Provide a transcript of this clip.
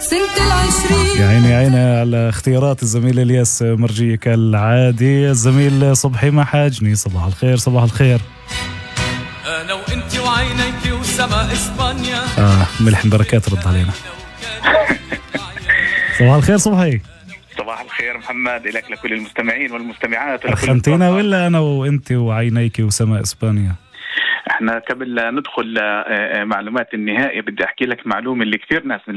يا عيني يا عيني على اختيارات الزميل الياس مرجية كالعادي. الزميل صبحي ما حاجني. صباح الخير صباح الخير. انا وانتي وعينيكي وسما اسبانيا. ملحم بركات رد علينا. صباح الخير صبحي. صباح الخير محمد، لك لكل المستمعين والمستمعات. أخنتينا ولا أنا وأنت وعينيكي وسما إسبانيا؟ احنا قبل ندخل معلومات النهائية بدي أحكي لك معلومة اللي كثير ناس